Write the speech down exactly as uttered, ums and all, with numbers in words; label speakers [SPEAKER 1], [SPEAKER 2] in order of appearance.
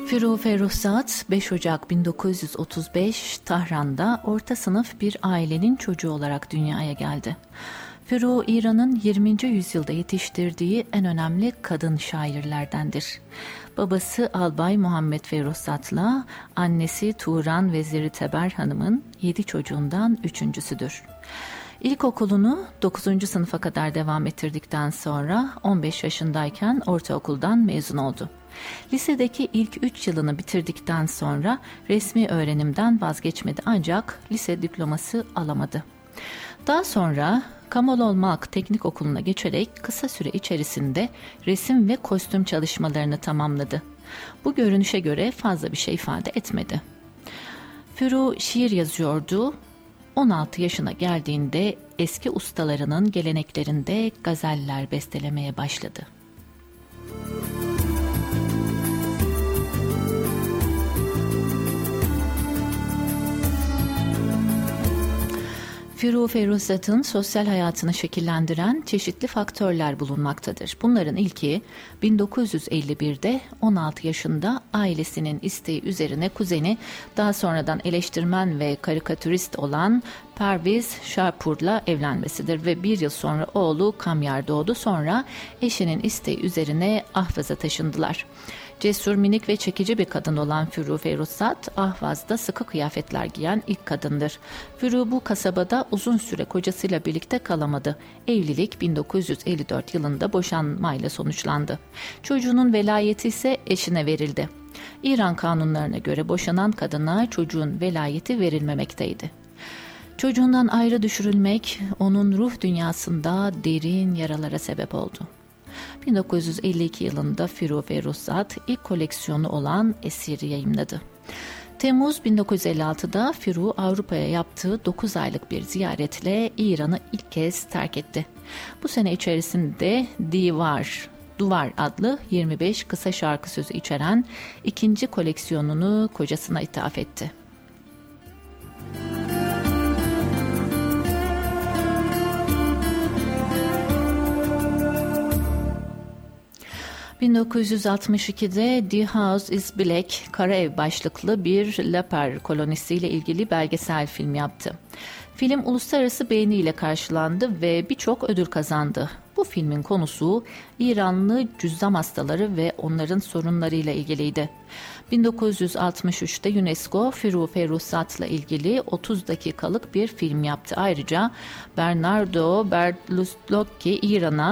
[SPEAKER 1] Firuze Ruhsat, beş Ocak bin dokuz yüz otuz beş Tahran'da orta sınıf bir ailenin çocuğu olarak dünyaya geldi. Firuze, İran'ın yirminci yüzyılda yetiştirdiği en önemli kadın şairlerdendir. Babası Albay Muhammed Ferruhsat'la annesi Turan Veziri Teber Hanım'ın yedi çocuğundan üçüncüsüdür. İlkokulunu dokuzuncu sınıfa kadar devam ettirdikten sonra on beş yaşındayken ortaokuldan mezun oldu. Lisedeki ilk üç yılını bitirdikten sonra resmi öğrenimden vazgeçmedi ancak lise diploması alamadı. Daha sonra Kamololmak Teknik Okulu'na geçerek kısa süre içerisinde resim ve kostüm çalışmalarını tamamladı. Bu görünüşe göre fazla bir şey ifade etmedi. Firuze şiir yazıyordu. on altı yaşına geldiğinde eski ustalarının geleneklerinde gazeller bestelemeye başladı. Firuze Ruhsat'ın sosyal hayatını şekillendiren çeşitli faktörler bulunmaktadır. Bunların ilki bin dokuz yüz elli birde on altı yaşında ailesinin isteği üzerine kuzeni, daha sonradan eleştirmen ve karikatürist olan Perviz Şahpur'la evlenmesidir ve bir yıl sonra oğlu Kamyar doğdu. Sonra eşinin isteği üzerine Ahvaz'a taşındılar. Cesur, minik ve çekici bir kadın olan Firuze Ruhsat, Ahvaz'da sıkı kıyafetler giyen ilk kadındır. Firuze bu kasabada uzun süre kocasıyla birlikte kalamadı. Evlilik bin dokuz yüz elli dört yılında boşanmayla sonuçlandı. Çocuğunun velayeti ise eşine verildi. İran kanunlarına göre boşanan kadına çocuğun velayeti verilmemekteydi. Çocuğundan ayrı düşürülmek onun ruh dünyasında derin yaralara sebep oldu. bin dokuz yüz elli iki yılında Firuze Ruhsat ilk koleksiyonu olan Esir'i yayımladı. Temmuz bin dokuz yüz elli altıda Firuze Avrupa'ya yaptığı dokuz aylık bir ziyaretle İran'ı ilk kez terk etti. Bu sene içerisinde Divar, Duvar adlı yirmi beş kısa şarkı sözü içeren ikinci koleksiyonunu kocasına ithaf etti. bin dokuz yüz altmış ikide The House is Black, Kara Ev başlıklı bir Lapar kolonisiyle ilgili belgesel film yaptı. Film uluslararası beğeniyle karşılandı ve birçok ödül kazandı. Bu filmin konusu İranlı cüzzam hastaları ve onların sorunlarıyla ilgiliydi. bin dokuz yüz altmış üçte UNESCO Firuze Ruhsat'la ilgili otuz dakikalık bir film yaptı. Ayrıca Bernardo Bertolucci İran'a